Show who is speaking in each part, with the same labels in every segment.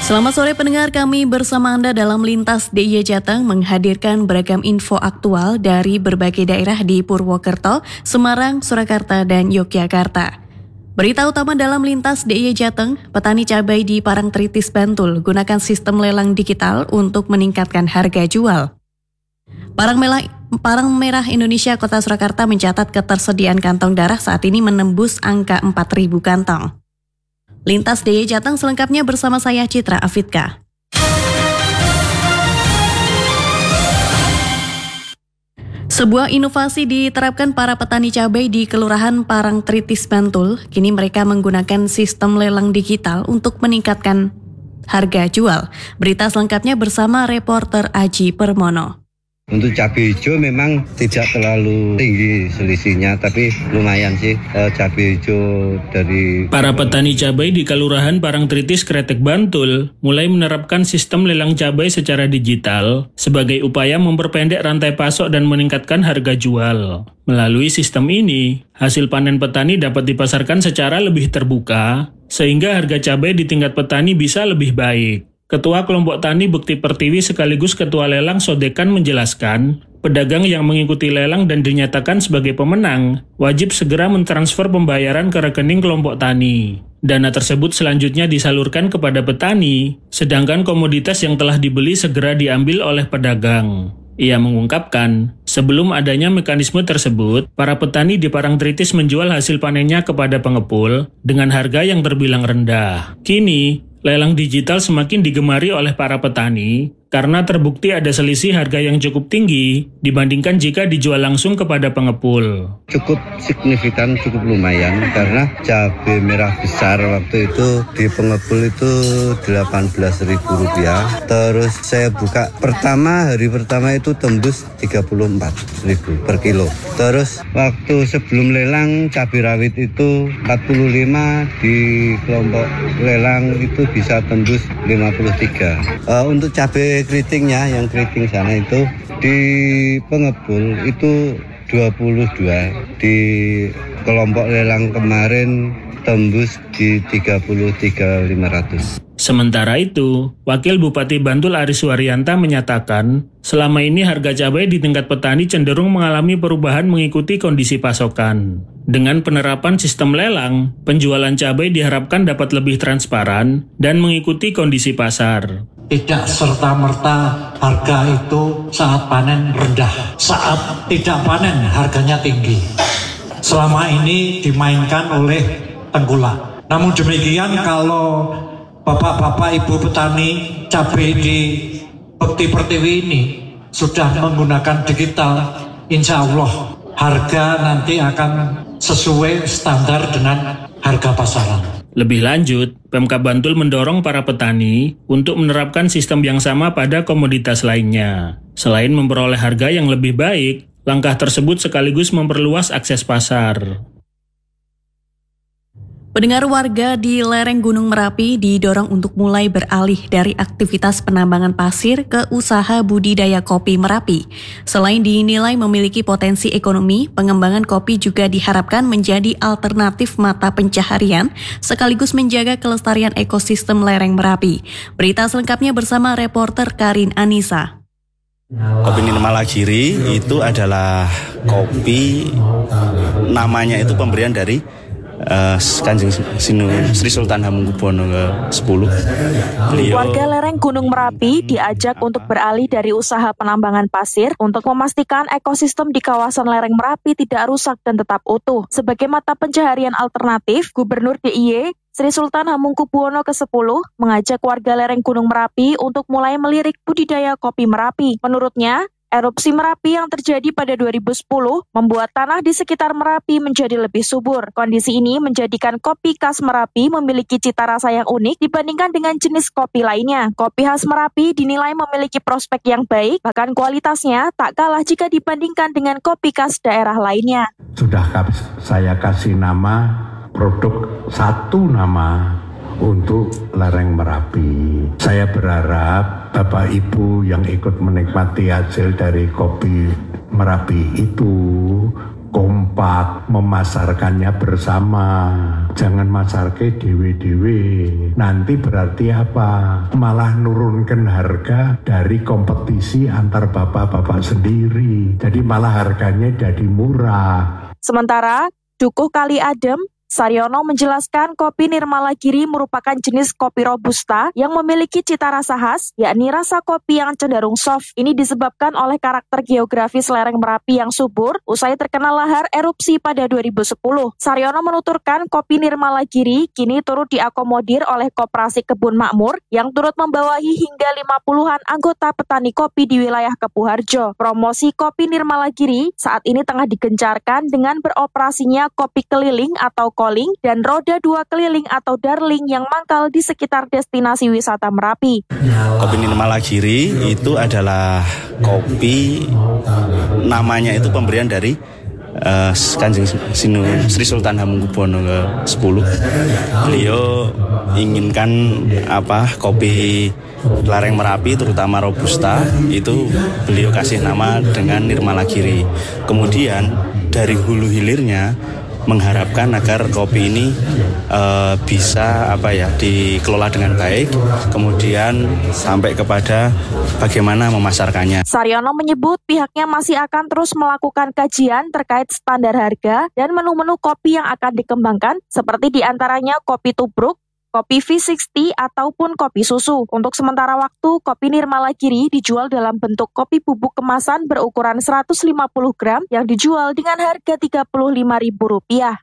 Speaker 1: Selamat sore pendengar, kami bersama Anda dalam Lintas DIY Jateng menghadirkan beragam info aktual dari berbagai daerah di Purwokerto, Semarang, Surakarta, dan Yogyakarta. Berita utama dalam Lintas DIY Jateng, petani cabai di Parangtritis, Bantul gunakan sistem lelang digital untuk meningkatkan harga jual. Parang Merah Indonesia Kota Surakarta mencatat ketersediaan kantong darah saat ini menembus angka 4.000 kantong. Lintas DIY Jateng selengkapnya bersama saya Citra Afidka. Sebuah inovasi diterapkan para petani cabai di Kelurahan Parangtritis, Bantul. Kini mereka menggunakan sistem lelang digital untuk meningkatkan harga jual. Berita selengkapnya bersama reporter Aji Permono.
Speaker 2: Untuk cabai hijau memang tidak terlalu tinggi selisihnya, tapi lumayan sih cabai hijau dari...
Speaker 3: Para petani cabai di Kelurahan Parangtritis, Kretek, Bantul mulai menerapkan sistem lelang cabai secara digital sebagai upaya memperpendek rantai pasok dan meningkatkan harga jual. Melalui sistem ini, hasil panen petani dapat dipasarkan secara lebih terbuka, sehingga harga cabai di tingkat petani bisa lebih baik. Ketua Kelompok Tani Bekti Pertiwi sekaligus Ketua Lelang Sodekan menjelaskan, pedagang yang mengikuti lelang dan dinyatakan sebagai pemenang wajib segera mentransfer pembayaran ke rekening kelompok tani. Dana tersebut selanjutnya disalurkan kepada petani, sedangkan komoditas yang telah dibeli segera diambil oleh pedagang. Ia mengungkapkan, sebelum adanya mekanisme tersebut, para petani di Parangtritis menjual hasil panennya kepada pengepul dengan harga yang terbilang rendah. Kini, lelang digital semakin digemari oleh para petani karena terbukti ada selisih harga yang cukup tinggi dibandingkan jika dijual langsung kepada pengepul.
Speaker 2: Cukup signifikan, cukup lumayan karena cabai merah besar waktu itu di pengepul itu Rp18.000. Terus saya buka hari pertama itu tembus Rp34.000 per kilo. Terus waktu sebelum lelang cabai rawit itu 45, di kelompok lelang itu bisa tembus 53. Untuk cabai keritingnya, yang keriting sana itu di pengepul itu 22, di kelompok lelang kemarin tembus di 33.500.
Speaker 3: Sementara itu, Wakil Bupati Bantul Aris Suaryanta menyatakan, selama ini harga cabai di tingkat petani cenderung mengalami perubahan mengikuti kondisi pasokan. Dengan penerapan sistem lelang, penjualan cabai diharapkan dapat lebih transparan dan mengikuti kondisi pasar.
Speaker 4: Tidak serta-merta harga itu saat panen rendah, saat tidak panen harganya tinggi. Selama ini dimainkan oleh tengkulak. Namun demikian, kalau bapak-bapak ibu petani cabai di Bekti Pertiwi ini sudah menggunakan digital, insya Allah harga nanti akan sesuai standar dengan harga pasaran.
Speaker 3: Lebih lanjut, Pemkab Bantul mendorong para petani untuk menerapkan sistem yang sama pada komoditas lainnya. Selain memperoleh harga yang lebih baik, langkah tersebut sekaligus memperluas akses pasar.
Speaker 1: Pendengar, warga di lereng Gunung Merapi didorong untuk mulai beralih dari aktivitas penambangan pasir ke usaha budidaya kopi Merapi. Selain dinilai memiliki potensi ekonomi, pengembangan kopi juga diharapkan menjadi alternatif mata pencaharian sekaligus menjaga kelestarian ekosistem lereng Merapi. Berita selengkapnya bersama reporter Karin Anissa.
Speaker 5: Kopi Nirmalagiri itu adalah kopi, namanya itu pemberian dari Kanjeng Sri Sultan Hamengkubuwono ke-10.
Speaker 6: Warga lereng Gunung Merapi diajak untuk beralih dari usaha penambangan pasir untuk memastikan ekosistem di kawasan lereng Merapi tidak rusak dan tetap utuh. Sebagai mata pencaharian alternatif, Gubernur DIY Sri Sultan Hamengkubuwono ke-10 mengajak warga lereng Gunung Merapi untuk mulai melirik budidaya kopi Merapi. Menurutnya, erupsi Merapi yang terjadi pada 2010 membuat tanah di sekitar Merapi menjadi lebih subur. Kondisi ini menjadikan kopi khas Merapi memiliki cita rasa yang unik dibandingkan dengan jenis kopi lainnya. Kopi khas Merapi dinilai memiliki prospek yang baik, bahkan kualitasnya tak kalah jika dibandingkan dengan kopi khas daerah lainnya.
Speaker 7: Sudah saya kasih nama produk, satu nama untuk lereng Merapi. Saya berharap Bapak Ibu yang ikut menikmati hasil dari kopi Merapi itu kompak, memasarkannya bersama. Jangan masarke dewe-dewe. Nanti berarti apa? Malah nurunkan harga dari kompetisi antar bapak-bapak sendiri. Jadi malah harganya jadi murah.
Speaker 6: Sementara, Dukuh Kali Adem, Saryono menjelaskan kopi Nirmalagiri merupakan jenis kopi robusta yang memiliki cita rasa khas, yakni rasa kopi yang cenderung soft. Ini disebabkan oleh karakter geografis lereng Merapi yang subur, usai terkena lahar erupsi pada 2010. Saryono menuturkan kopi Nirmalagiri kini turut diakomodir oleh Koperasi Kebun Makmur yang turut membawahi hingga 50-an anggota petani kopi di wilayah Kepuharjo. Promosi kopi Nirmalagiri saat ini tengah digencarkan dengan beroperasinya kopi keliling atau calling dan roda 2 keliling atau darling yang mangkal di sekitar destinasi wisata Merapi.
Speaker 5: Kopi Nirmalagiri itu adalah kopi, namanya itu pemberian dari Kanjeng Sri Sultan Hamengkubuwono ke-10. Beliau inginkan kopi lereng Merapi terutama robusta itu beliau kasih nama dengan Nirmalagiri. Kemudian dari hulu hilirnya mengharapkan agar kopi ini bisa dikelola dengan baik, kemudian sampai kepada bagaimana memasarkannya.
Speaker 6: Saryono menyebut pihaknya masih akan terus melakukan kajian terkait standar harga dan menu-menu kopi yang akan dikembangkan, seperti diantaranya kopi tubruk, kopi V60 ataupun kopi susu. Untuk sementara waktu, kopi Nirmalagiri dijual dalam bentuk kopi bubuk kemasan berukuran 150 gram yang dijual dengan harga Rp35.000.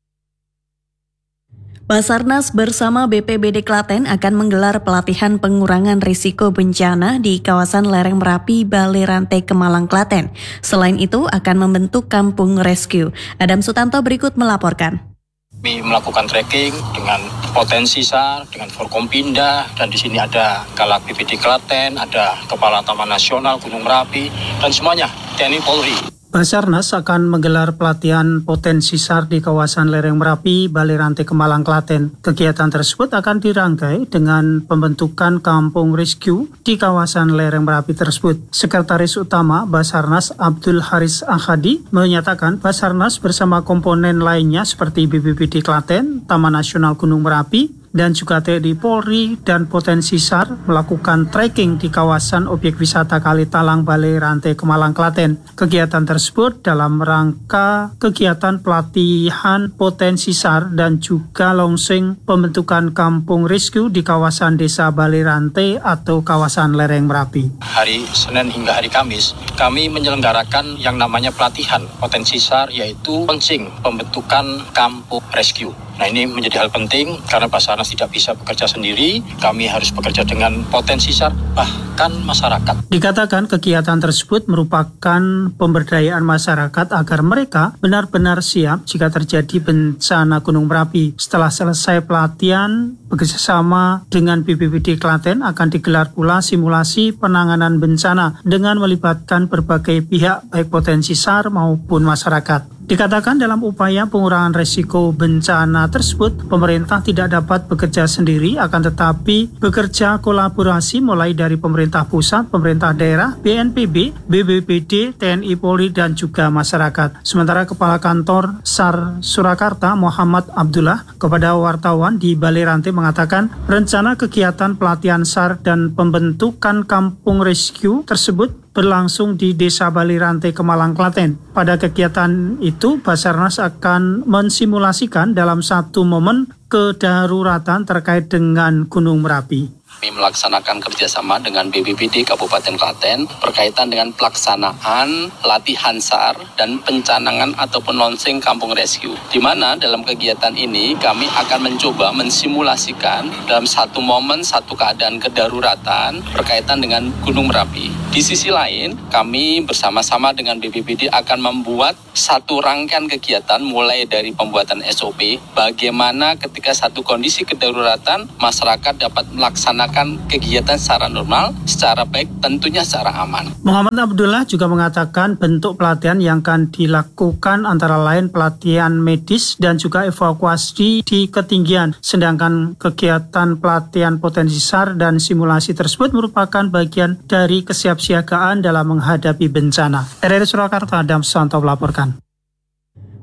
Speaker 1: Basarnas bersama BPBD Klaten akan menggelar pelatihan pengurangan risiko bencana di kawasan lereng Merapi, Balai Rantai, Kemalang, Klaten. Selain itu akan membentuk kampung rescue. Adam Sutanto berikut melaporkan.
Speaker 8: Kami melakukan tracking dengan potensi SAR, dengan Forkompinda, dan di sini ada Kalak BPD Klaten, ada Kepala Taman Nasional Gunung Merapi, dan semuanya TNI Polri.
Speaker 9: Basarnas akan menggelar pelatihan potensi SAR di kawasan lereng Merapi, Balai Rantai, Kemalang, Klaten. Kegiatan tersebut akan dirangkai dengan pembentukan kampung rescue di kawasan lereng Merapi tersebut. Sekretaris Utama Basarnas Abdul Haris Ahadi menyatakan Basarnas bersama komponen lainnya seperti BPBD Klaten, Taman Nasional Gunung Merapi, dan juga TNI Polri dan potensi SAR melakukan tracking di kawasan objek wisata Kali Talang, Balai Rantai, Kemalang, Klaten. Kegiatan tersebut dalam rangka kegiatan pelatihan potensi SAR dan juga launching pembentukan kampung rescue di kawasan desa Balai Rantai atau kawasan lereng Merapi.
Speaker 8: Hari Senin hingga hari Kamis, kami menyelenggarakan yang namanya pelatihan potensi SAR, yaitu launching pembentukan kampung rescue. Nah, ini menjadi hal penting karena Basarnas tidak bisa bekerja sendiri, kami harus bekerja dengan potensi SAR, bahkan masyarakat.
Speaker 9: Dikatakan kegiatan tersebut merupakan pemberdayaan masyarakat agar mereka benar-benar siap jika terjadi bencana Gunung Merapi. Setelah selesai pelatihan, bekerjasama dengan BPBD Klaten akan digelar pula simulasi penanganan bencana dengan melibatkan berbagai pihak baik potensi SAR maupun masyarakat. Dikatakan dalam upaya pengurangan risiko bencana tersebut, pemerintah tidak dapat bekerja sendiri, akan tetapi bekerja kolaborasi mulai dari pemerintah pusat, pemerintah daerah, BNPB, BPBD, TNI Polri, dan juga masyarakat. Sementara Kepala Kantor SAR Surakarta Muhammad Abdullah kepada wartawan di Balai Rantai mengatakan rencana kegiatan pelatihan SAR dan pembentukan kampung rescue tersebut berlangsung di Desa Balai Rantai, Kemalang, Klaten. Pada kegiatan itu, Basarnas akan mensimulasikan dalam satu momen kedaruratan terkait dengan Gunung Merapi.
Speaker 8: Kami melaksanakan kerjasama dengan BPBD Kabupaten Klaten berkaitan dengan pelaksanaan latihan SAR dan pencanangan ataupun launching kampung rescue. Di mana dalam kegiatan ini kami akan mencoba mensimulasikan dalam satu momen, satu keadaan kedaruratan berkaitan dengan Gunung Merapi. Di sisi lain, kami bersama-sama dengan BPBD akan membuat satu rangkaian kegiatan mulai dari pembuatan SOP, bagaimana ketika satu kondisi kedaruratan masyarakat dapat melaksanakan kegiatan secara normal, secara baik, tentunya secara aman.
Speaker 9: Muhammad Abdullah juga mengatakan bentuk pelatihan yang akan dilakukan antara lain pelatihan medis dan juga evakuasi di ketinggian. Sedangkan kegiatan pelatihan potensi SAR dan simulasi tersebut merupakan bagian dari kesiapsiagaan dalam menghadapi bencana. RRI Surakarta, Adam Sutanto melaporkan.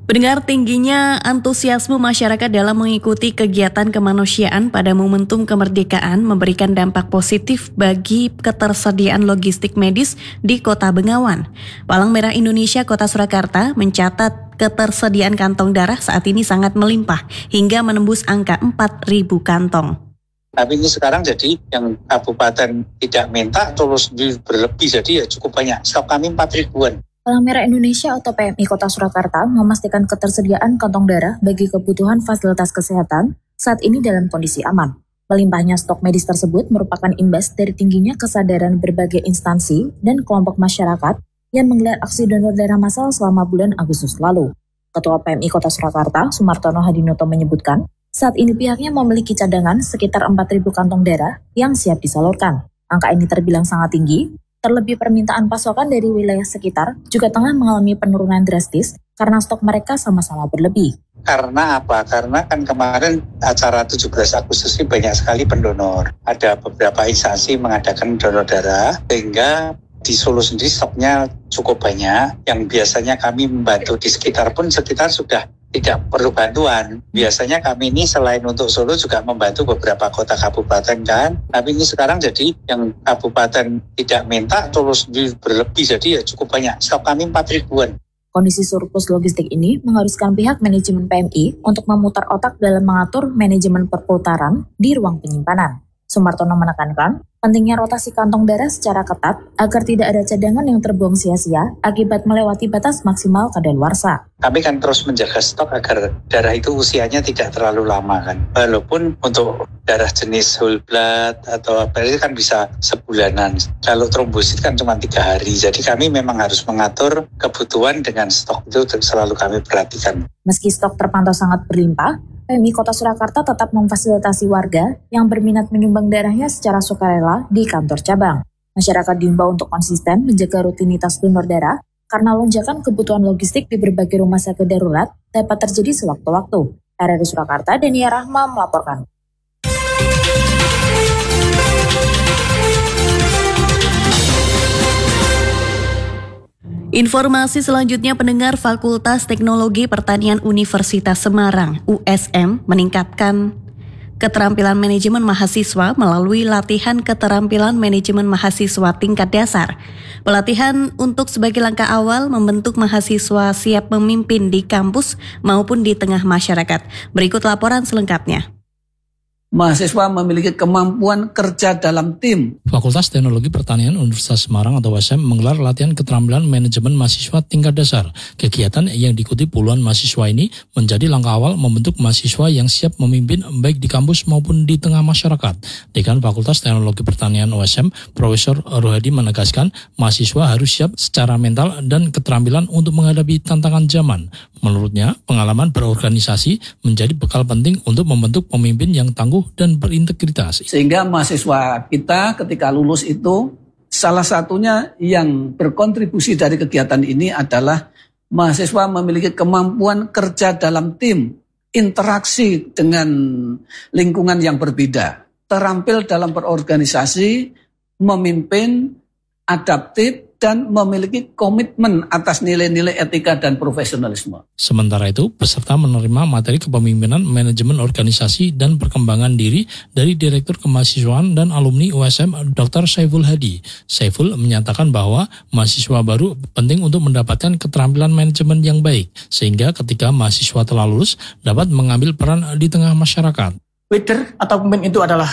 Speaker 1: Pendengar, tingginya antusiasme masyarakat dalam mengikuti kegiatan kemanusiaan pada momentum kemerdekaan memberikan dampak positif bagi ketersediaan logistik medis di Kota Bengawan. Palang Merah Indonesia Kota Surakarta mencatat ketersediaan kantong darah saat ini sangat melimpah hingga menembus angka 4.000 kantong.
Speaker 10: Tapi ini sekarang jadi yang kabupaten tidak minta terus berlebih, jadi ya cukup banyak. Stok kami 4.000-an.
Speaker 11: Palang Merah Indonesia atau PMI Kota Surakarta memastikan ketersediaan kantong darah bagi kebutuhan fasilitas kesehatan saat ini dalam kondisi aman. Melimpahnya stok medis tersebut merupakan imbas dari tingginya kesadaran berbagai instansi dan kelompok masyarakat yang menggelar aksi donor darah massal selama bulan Agustus lalu. Ketua PMI Kota Surakarta, Sumartono Hadinoto menyebutkan, saat ini pihaknya memiliki cadangan sekitar 4.000 kantong darah yang siap disalurkan. Angka ini terbilang sangat tinggi. Terlebih permintaan pasokan dari wilayah sekitar juga tengah mengalami penurunan drastis karena stok mereka sama-sama berlebih.
Speaker 10: Karena apa? Karena kan kemarin acara 17 Agustus ini banyak sekali pendonor. Ada beberapa instansi mengadakan donor darah sehingga di Solo sendiri stoknya cukup banyak. Yang biasanya kami membantu di sekitar pun sekitar sudah tidak perlu bantuan. Biasanya kami ini selain untuk Solo juga membantu beberapa kota kabupaten kan. Tapi ini sekarang jadi yang kabupaten tidak minta terus berlebih, jadi ya cukup banyak. Stok kami 4.000-an.
Speaker 11: Kondisi surplus logistik ini mengharuskan pihak manajemen PMI untuk memutar otak dalam mengatur manajemen perputaran di ruang penyimpanan. Sumartono menekankan pentingnya rotasi kantong darah secara ketat agar tidak ada cadangan yang terbuang sia-sia akibat melewati batas maksimal kadaluarsa.
Speaker 10: Kami kan terus menjaga stok agar darah itu usianya tidak terlalu lama kan. Walaupun untuk darah jenis whole blood atau apa itu kan bisa sebulanan. Kalau trombosit kan cuma 3 hari. Jadi kami memang harus mengatur kebutuhan dengan stok itu selalu kami perhatikan.
Speaker 11: Meski stok terpantau sangat berlimpah, PMI Kota Surakarta tetap memfasilitasi warga yang berminat menyumbang darahnya secara sukarela di kantor cabang. Masyarakat diimbau untuk konsisten menjaga rutinitas donor darah karena lonjakan kebutuhan logistik di berbagai rumah sakit darurat dapat terjadi sewaktu-waktu. RRI Surakarta, Dania Rahma melaporkan.
Speaker 1: Informasi selanjutnya, pendengar, Fakultas Teknologi Pertanian Universitas Semarang USM meningkatkan keterampilan manajemen mahasiswa melalui latihan keterampilan manajemen mahasiswa tingkat dasar. Pelatihan untuk sebagai langkah awal membentuk mahasiswa siap memimpin di kampus maupun di tengah masyarakat. Berikut laporan selengkapnya.
Speaker 12: Mahasiswa memiliki kemampuan kerja dalam tim.
Speaker 13: Fakultas Teknologi Pertanian Universitas Semarang atau USM menggelar latihan keterampilan manajemen mahasiswa tingkat dasar. Kegiatan yang diikuti puluhan mahasiswa ini menjadi langkah awal membentuk mahasiswa yang siap memimpin baik di kampus maupun di tengah masyarakat. Dekan Fakultas Teknologi Pertanian USM, Profesor Rohadi menegaskan mahasiswa harus siap secara mental dan keterampilan untuk menghadapi tantangan zaman. Menurutnya, pengalaman berorganisasi menjadi bekal penting untuk membentuk pemimpin yang tangguh dan berintegritas.
Speaker 12: Sehingga mahasiswa kita ketika lulus itu salah satunya yang berkontribusi dari kegiatan ini adalah mahasiswa memiliki kemampuan kerja dalam tim, interaksi dengan lingkungan yang berbeda, terampil dalam berorganisasi, memimpin, adaptif, dan memiliki komitmen atas nilai-nilai etika dan profesionalisme.
Speaker 13: Sementara itu, peserta menerima materi kepemimpinan, manajemen organisasi, dan perkembangan diri dari Direktur Kemahasiswaan dan Alumni USM Dr. Saiful Hadi. Saiful menyatakan bahwa mahasiswa baru penting untuk mendapatkan keterampilan manajemen yang baik, sehingga ketika mahasiswa telah lulus dapat mengambil peran di tengah masyarakat.
Speaker 14: Leader atau pemimpin itu adalah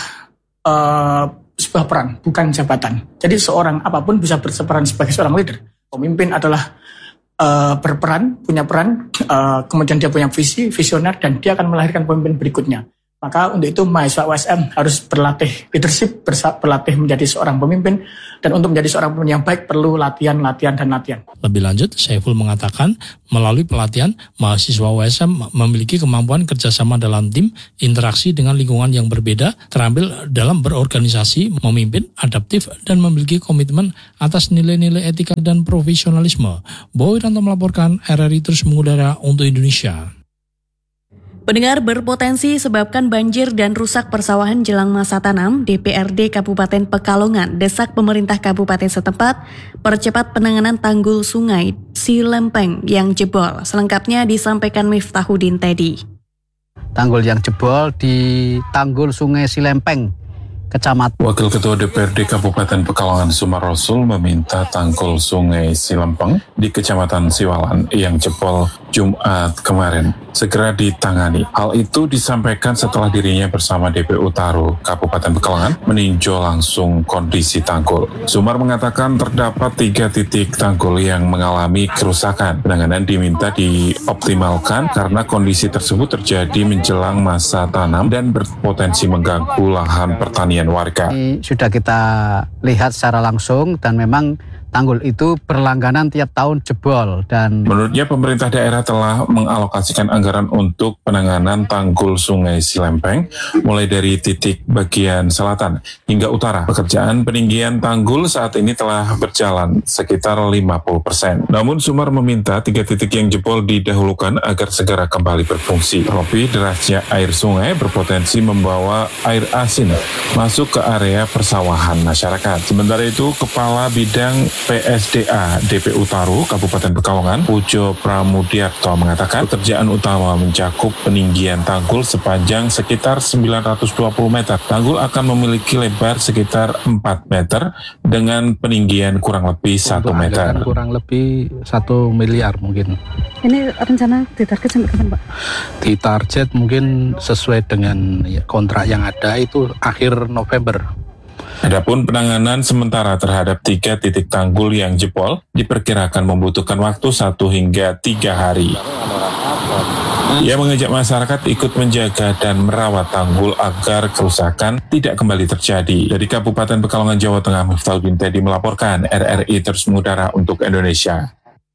Speaker 14: sebuah peran, bukan jabatan. Jadi seorang apapun bisa berperan sebagai seorang leader. Pemimpin adalah berperan, punya peran, kemudian dia punya visi, visioner, dan dia akan melahirkan pemimpin berikutnya. Maka untuk itu mahasiswa USM harus berlatih leadership, berlatih menjadi seorang pemimpin, dan untuk menjadi seorang pemimpin yang baik perlu latihan.
Speaker 13: Lebih lanjut, Saiful mengatakan melalui pelatihan, mahasiswa USM memiliki kemampuan kerjasama dalam tim, interaksi dengan lingkungan yang berbeda, terampil dalam berorganisasi, memimpin, adaptif, dan memiliki komitmen atas nilai-nilai etika dan profesionalisme. Boy Ranto melaporkan, RRI terus mengudara untuk Indonesia.
Speaker 1: Pendengar, berpotensi sebabkan banjir dan rusak persawahan jelang masa tanam, DPRD Kabupaten Pekalongan desak pemerintah kabupaten setempat percepat penanganan tanggul sungai Silempeng yang jebol. Selengkapnya disampaikan Miftahuddin Teddy.
Speaker 15: Tanggul yang jebol di Tanggul Sungai Silempeng, Kecamatan.
Speaker 16: Wakil Ketua DPRD Kabupaten Pekalongan Sumar Rasul meminta tanggul Sungai Silempeng di Kecamatan Siwalan yang jebol Jumat kemarin segera ditangani. Hal itu disampaikan setelah dirinya bersama DPU Taru Kabupaten Pekalongan meninjau langsung kondisi tanggul. Sumar mengatakan terdapat 3 titik tanggul yang mengalami kerusakan. Penanganan diminta dioptimalkan karena kondisi tersebut terjadi menjelang masa tanam dan berpotensi mengganggu lahan pertanian warga.
Speaker 15: Ini sudah kita lihat secara langsung dan memang tanggul itu berlangganan tiap tahun jebol dan
Speaker 16: menurutnya pemerintah daerah telah mengalokasikan anggaran untuk penanganan tanggul Sungai Silempeng mulai dari titik bagian selatan hingga utara. Pekerjaan peninggian tanggul saat ini telah berjalan sekitar 50%. Namun Sumar meminta 3 titik yang jebol didahulukan agar segera kembali berfungsi. Terlebih derasnya air sungai berpotensi membawa air asin masuk ke area persawahan masyarakat. Sementara itu, Kepala Bidang PSDA DPU Taru Kabupaten Pekalongan, Pujo Pramudiarto mengatakan pekerjaan utama mencakup peninggian tanggul sepanjang sekitar 920 meter. Tanggul akan memiliki lebar sekitar 4 meter dengan peninggian kurang lebih 1 meter.
Speaker 15: Kurang lebih 1 miliar mungkin.
Speaker 17: Ini rencana ditarget sampai kapan, Pak?
Speaker 15: Ditarget mungkin sesuai dengan kontrak yang ada itu akhir November.
Speaker 16: Adapun penanganan sementara terhadap 3 titik tanggul yang jebol diperkirakan membutuhkan waktu 1 hingga 3 hari. Ia mengajak masyarakat ikut menjaga dan merawat tanggul agar kerusakan tidak kembali terjadi. Dari Kabupaten Pekalongan, Jawa Tengah, Miftahuddin Teddy melaporkan, RRI terus mengudara untuk Indonesia.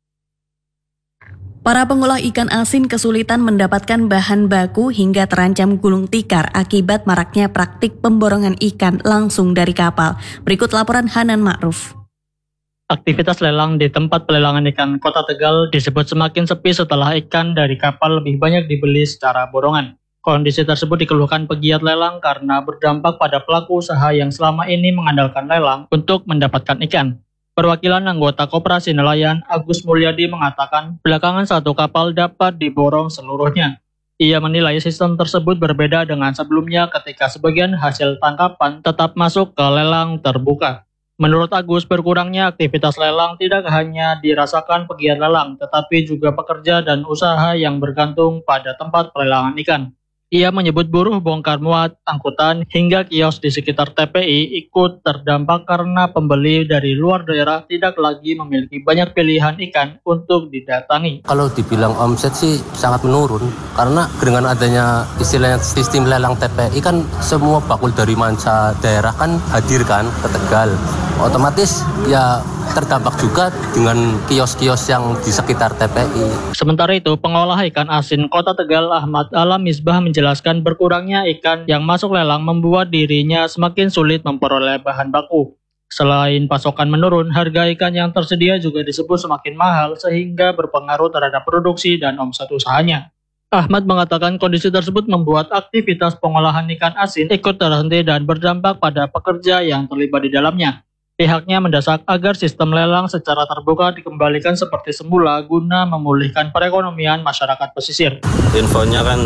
Speaker 1: Para pengolah ikan asin kesulitan mendapatkan bahan baku hingga terancam gulung tikar akibat maraknya praktik pemborongan ikan langsung dari kapal. Berikut laporan Hanan Ma'ruf.
Speaker 18: Aktivitas lelang di tempat pelelangan ikan Kota Tegal disebut semakin sepi setelah ikan dari kapal lebih banyak dibeli secara borongan. Kondisi tersebut dikeluhkan pegiat lelang karena berdampak pada pelaku usaha yang selama ini mengandalkan lelang untuk mendapatkan ikan. Perwakilan anggota Koperasi Nelayan Agus Mulyadi mengatakan belakangan 1 kapal dapat diborong seluruhnya. Ia menilai sistem tersebut berbeda dengan sebelumnya ketika sebagian hasil tangkapan tetap masuk ke lelang terbuka. Menurut Agus, berkurangnya aktivitas lelang tidak hanya dirasakan pegiat lelang, tetapi juga pekerja dan usaha yang bergantung pada tempat pelelangan ikan. Ia menyebut buruh bongkar muat, angkutan, hingga kios di sekitar TPI ikut terdampak karena pembeli dari luar daerah tidak lagi memiliki banyak pilihan ikan untuk didatangi.
Speaker 19: Kalau dibilang omset sih sangat menurun, karena dengan adanya istilahnya sistem lelang TPI kan semua bakul dari manca daerah kan hadir kan ke Tegal. Otomatis ya terdampak juga dengan kios-kios yang di sekitar TPI.
Speaker 18: Sementara itu, pengolah ikan asin Kota Tegal Ahmad Alam Misbah menjelaskan berkurangnya ikan yang masuk lelang membuat dirinya semakin sulit memperoleh bahan baku. Selain pasokan menurun, harga ikan yang tersedia juga disebut semakin mahal sehingga berpengaruh terhadap produksi dan omset usahanya. Ahmad mengatakan kondisi tersebut membuat aktivitas pengolahan ikan asin ikut terhenti dan berdampak pada pekerja yang terlibat di dalamnya. Pihaknya mendesak agar sistem lelang secara terbuka dikembalikan seperti semula guna memulihkan perekonomian masyarakat pesisir.
Speaker 20: Infonya kan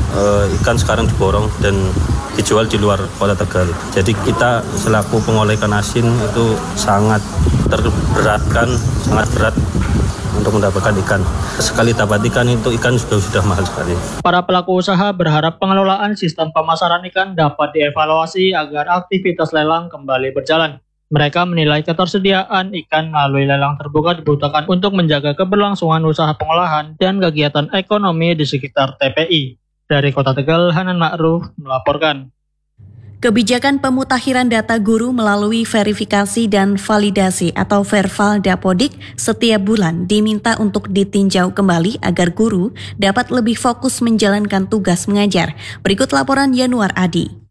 Speaker 20: ikan sekarang diborong dan dijual di luar Kota Tegal. Jadi kita selaku pengolah ikan asin itu sangat terberatkan, sangat berat untuk mendapatkan ikan. Sekali dapat ikan itu ikan sudah mahal sekali.
Speaker 18: Para pelaku usaha berharap pengelolaan sistem pemasaran ikan dapat dievaluasi agar aktivitas lelang kembali berjalan. Mereka menilai ketersediaan ikan melalui lelang terbuka dibutuhkan untuk menjaga keberlangsungan usaha pengolahan dan kegiatan ekonomi di sekitar TPI. Dari Kota Tegal, Hanan Ma'ruf melaporkan.
Speaker 1: Kebijakan pemutakhiran data guru melalui verifikasi dan validasi atau Verval Dapodik setiap bulan diminta untuk ditinjau kembali agar guru dapat lebih fokus menjalankan tugas mengajar. Berikut laporan Yanuar Adi.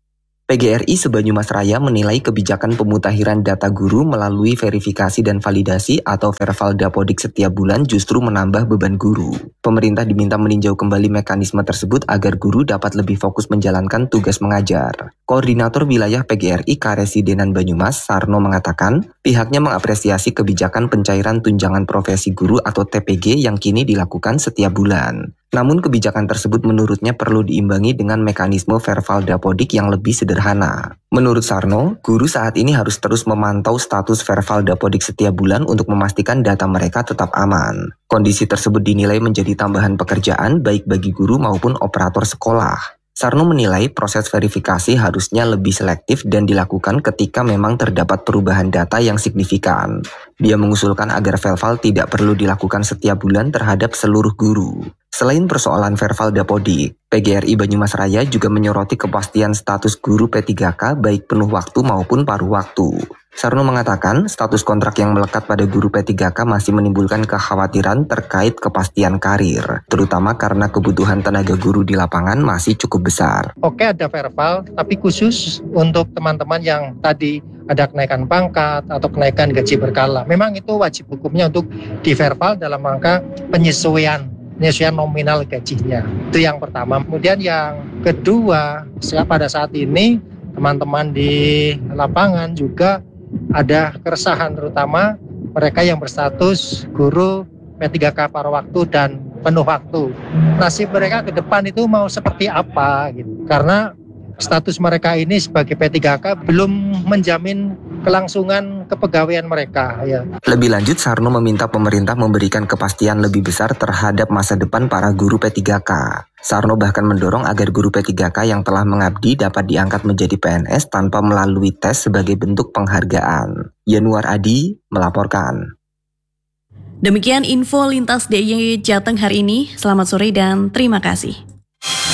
Speaker 21: PGRI se-Banyumas Raya menilai kebijakan pemutakhiran data guru melalui verifikasi dan validasi atau Verval Dapodik setiap bulan justru menambah beban guru. Pemerintah diminta meninjau kembali mekanisme tersebut agar guru dapat lebih fokus menjalankan tugas mengajar. Koordinator Wilayah PGRI Karesidenan Banyumas, Sarno, mengatakan pihaknya mengapresiasi kebijakan pencairan tunjangan profesi guru atau TPG yang kini dilakukan setiap bulan. Namun kebijakan tersebut menurutnya perlu diimbangi dengan mekanisme Verval Dapodik yang lebih sederhana. Menurut Sarno, guru saat ini harus terus memantau status Verval Dapodik setiap bulan untuk memastikan data mereka tetap aman. Kondisi tersebut dinilai menjadi tambahan pekerjaan baik bagi guru maupun operator sekolah. Sarno menilai proses verifikasi harusnya lebih selektif dan dilakukan ketika memang terdapat perubahan data yang signifikan. Dia mengusulkan agar Verval tidak perlu dilakukan setiap bulan terhadap seluruh guru. Selain persoalan Verval Dapodik, PGRI Banyumas Raya juga menyoroti kepastian status guru P3K baik penuh waktu maupun paruh waktu. Sarno mengatakan status kontrak yang melekat pada guru P3K masih menimbulkan kekhawatiran terkait kepastian karir, terutama karena kebutuhan tenaga guru di lapangan masih cukup besar.
Speaker 22: Oke, ada Verval, tapi khusus untuk teman-teman yang tadi ada kenaikan pangkat atau kenaikan gaji berkala. Memang itu wajib hukumnya untuk di Verval dalam rangka penyesuaian nominal gajinya. Itu yang pertama. Kemudian yang kedua, pada saat ini teman-teman di lapangan juga ada keresahan, terutama mereka yang berstatus guru P3K paruh waktu dan penuh waktu. Nasib mereka ke depan itu mau seperti apa gitu. Karena status mereka ini sebagai P3K belum menjamin kelangsungan kepegawaian mereka. Ya.
Speaker 21: Lebih lanjut, Sarno meminta pemerintah memberikan kepastian lebih besar terhadap masa depan para guru P3K. Sarno bahkan mendorong agar guru P3K yang telah mengabdi dapat diangkat menjadi PNS tanpa melalui tes sebagai bentuk penghargaan. Yanuar Adi melaporkan.
Speaker 1: Demikian info lintas DIY Jateng hari ini. Selamat sore dan terima kasih.